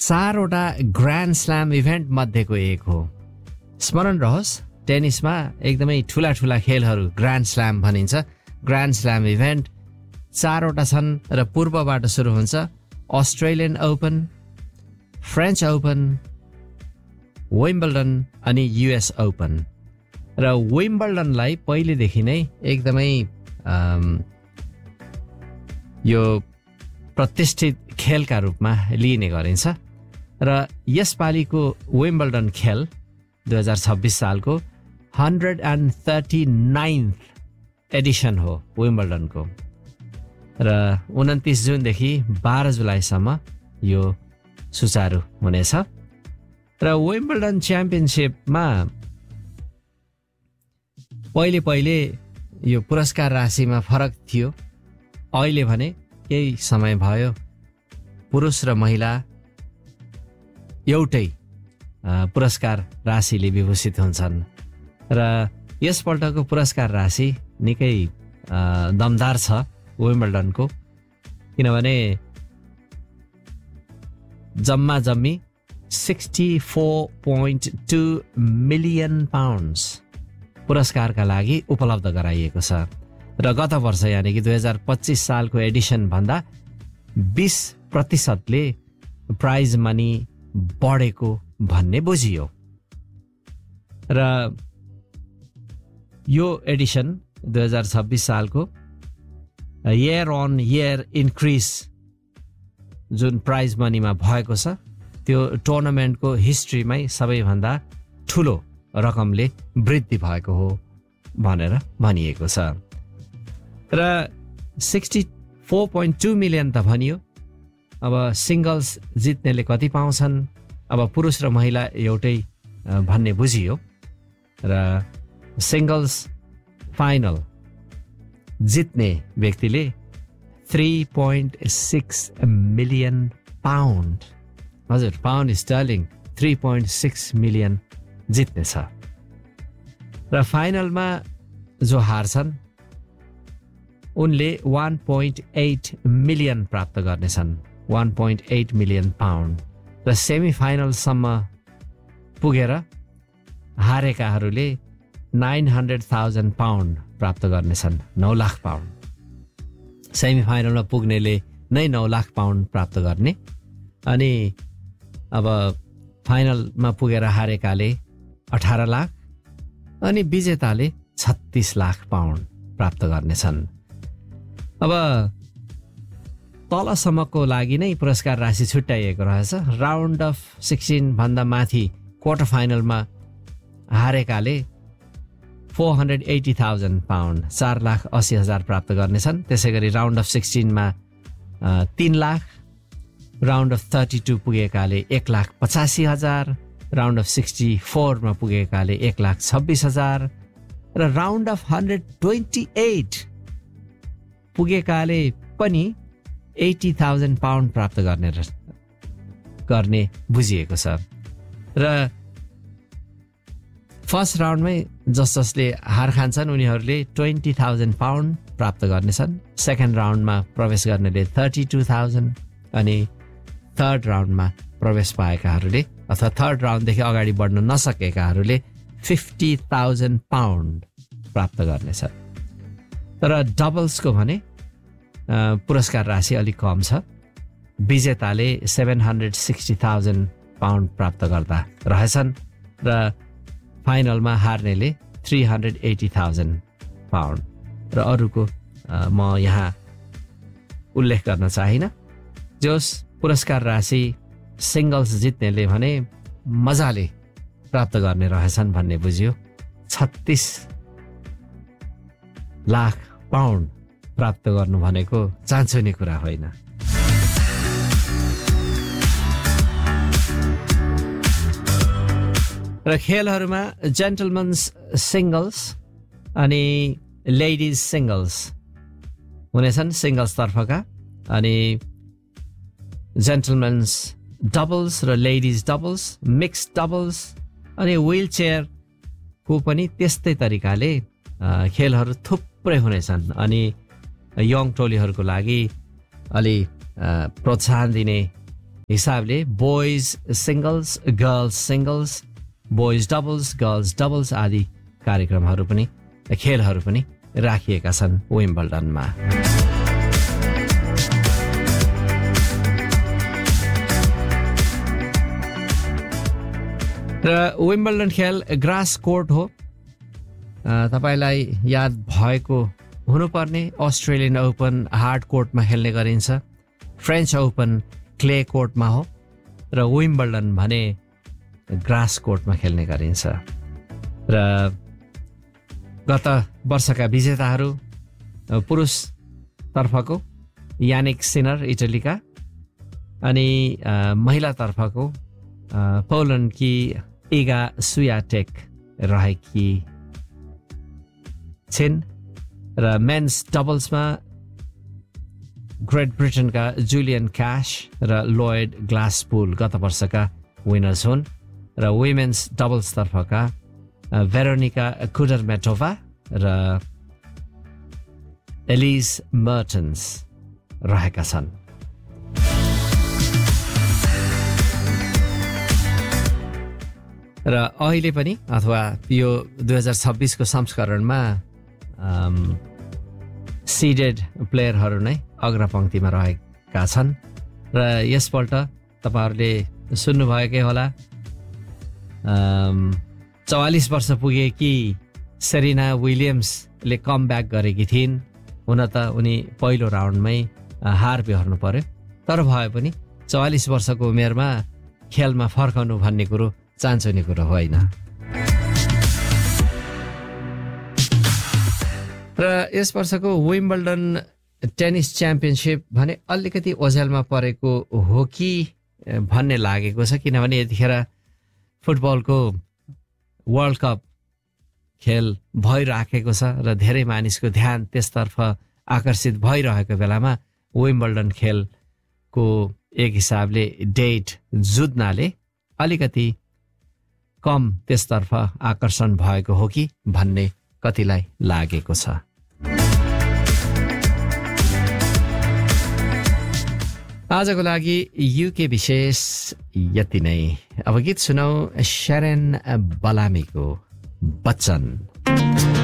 4वटा grand slam event मध्येको एक हो। स्मरण रहोस्, टेनिसमा एकदमै ठुला ठुला खेलहरू ग्रान्ड स्ल्याम भनिन्छ। ग्रान्ड स्ल्याम इभेन्ट 4वटा छन् र पूर्वबाट सुरु हुन्छ Australian open, French open, Wimbledon अनि युएस ओपन। र विम्बल्डनलाई पहिलेदेखि नै एकदमै यो प्रतिष्ठित खेलका रूपमा लिइने गरिन्छ र यसपालिको विम्बल्डन खेल 2026 सालको 139th एडिसन हो विम्बल्डनको र 29 जुनदेखि 12 जुलाईसम्म यो सुचारू हुनेछ। र विम्बल्डन च्याम्पियनसिपमा पहिले यो पुरस्कार राशिमा फरक थियो। अहिले भने केही समय भयो पुरुष र महिला एउटै पुरस्कार राशिले विभूषित हुन्छन् र यसपल्टको पुरस्कार राशि निकै दमदार छ विम्बल्डनको, किनभने जम्मी 64.2 मिलियन पाउन्ड्स पुरस्कारका लागि उपलब्ध गराइएको छ र गत वर्ष यानि कि 2025 सालको एडिसन भन्दा 20% प्राइज मनी बढेको भन्ने बुझियो। र यो एडिसन 2026 सालको इयर अन इयर इन्क्रिज जुन प्राइज मनीमा भएको छ त्यो टुर्नामेन्टको हिस्ट्रीमै सबैभन्दा ठुलो रकमले वृद्धि भएको हो भनेर भनिएको छ। र 64.2 मिलियन त भनियो, अब सिङ्गल्स जित्नेले कति पाउँछन्, अब पुरुष र महिला एउटै भन्ने बुझियो। र सिङ्गल्स फाइनल जित्ने व्यक्तिले 3.6 मिलियन पाउन्ड, हजुर पाउन्ड स्टर्लिङ 3.6 मिलियन जित्नेछ। र फाइनलमा जो हार्छन् उनले 1.8 मिलियन प्राप्त गर्नेछन्, 1.8 मिलियन पाउन्ड। र सेमी फाइनलसम्म पुगेर हारेकाहरूले 900,000 पाउन्ड प्राप्त गर्नेछन्, 9 लाख पाउन्ड। सेमी फाइनलमा पुग्नेले नै 9 लाख पाउन्ड प्राप्त गर्ने, अनि अब फाइनलमा पुगेर हारेकाले 18 लाख अनि विजेताले 36 लाख पाउन्ड प्राप्त गर्नेछन्। अब तलसम्मको लागि नै पुरस्कार राशि छुट्याइएको रहेछ। राउन्ड अफ 16 भन्दा माथि क्वार्टर फाइनलमा हारेकाले 480,000 पाउन्ड 4,80,000 प्राप्त गर्नेछन्। त्यसै गरी round of 16मा 3 lakh, round of 32 पुगेकाले 1,85,000, round of 64मा पुगेकाले 1,26,000 र राउन्ड अफ 128 पुगेकाले पनि 80,000 पाउन्ड प्राप्त गर्ने बुझिएको छ। र फर्स्ट राउन्डमै जसले हार खान्छन् उनीहरूले 20,000 पाउन्ड प्राप्त गर्नेछन्। सेकेन्ड राउन्डमा प्रवेश गर्नेले 32,000 अनि थर्ड राउन्डमा प्रवेश पाएकाहरूले अथवा थर्ड राउन्डदेखि अगाडि बढ्न नसकेकाहरूले 50,000 पाउन्ड प्राप्त गर्नेछ। तर डबल्सको भने पुरस्कार राशि अलिक कम छ। विजेताले 760,000 पाउन्ड प्राप्त गर्दा रहेछन् र फाइनलमा हार्नेले 380,000 पाउन्ड। र अरूको म यहाँ उल्लेख गर्न चाहिनँ। जोस पुरस्कार राशि सिङ्गल्स जित्नेले भने मजाले प्राप्त गर्ने रहेछन् भन्ने बुझियो। 36 लाख पाउन्ड प्राप्त गर्नु भनेको चान्चुने कुरा होइन। र खेलहरूमा जेन्टलमेन्स सिङ्गल्स अनि लेडिज सिङ्गल्स हुनेछन् सिङ्गल्स तर्फका, अनि जेन्टलमेन्स डबल्स र लेडिज डबल्स, मिक्स डबल्स अनि व्हील चेयरको पनि त्यस्तै तरिकाले खेलहरू थुप्रै हुनेछन्। अनि यङ टोलीहरूको लागि अलि प्रोत्साहन दिने हिसाबले boys singles, girls singles, boys doubles, girls doubles आदि कार्यक्रमहरू पनि खेलहरू पनि राखिएका छन् विम्बल्डनमा। र विम्बल्डन खेल ग्रास कोर्ट हो। तपाईलाई याद भएको हुनुपर्ने अस्ट्रेलियन ओपन हार्ड कोर्टमा खेल्ने गरिन्छ, फ्रेन्च ओपन क्ले कोर्टमा हो र विम्बल्डन भने ग्रास कोर्टमा खेल्ने गरिन्छ। र गत वर्षका विजेताहरू पुरुष तर्फको यानिक सिनर इटलीका, अनि महिला तर्फको पोल्यान्डकी इगा स्वियाटेक रहेकी छिन्। र मेन्स डबल्समा ग्रेट ब्रिटेनका जुलियन क्याश र लोयड ग्लासपुल गत वर्षका विनर्स हुन्। र वुमेन्स डबल्स तर्फका भेरोनिका कुडरमेटोभा र एलिज मर्टन्स रहेका छन्। र अहिले पनि अथवा यो 2026 को संस्करणमा सिडेड प्लेयरहरू नै अग्रपङ्क्तिमा रहेका छन्। र यसपल्ट तपाईँहरूले सुन्नुभएकै होला, 44 वर्ष पुगेकी सेरिना विलियम्सले कम ब्याक गरेकी थिइन्। हुन त उनी पहिलो राउन्डमै हार बेहोर्नु पर्यो, तर भए पनि 44 वर्षको उमेरमा खेलमा फर्कनु भन्ने कुरो चान्चोने कुरो होइन। र यस वर्षको विम्बल्डन टेनिस च्याम्पियनसिप भने अलिकति ओझेलमा परेको हो कि भन्ने लागेको छ, किनभने यतिखेर फुटबलको वर्ल्ड कप खेल भइराखेको छ र धेरै मानिसको ध्यान त्यसतर्फ आकर्षित भइरहेको बेलामा विम्बल्डन खेलको एक हिसाबले डेट जुझ्नाले अलिकति कम त्यसतर्फ आकर्षण भएको हो कि भन्ने कतिलाई लागेको छ। आजको लागि युके विशेष यति नै। अब गीत सुनौ शेरन बलामीको बच्चन।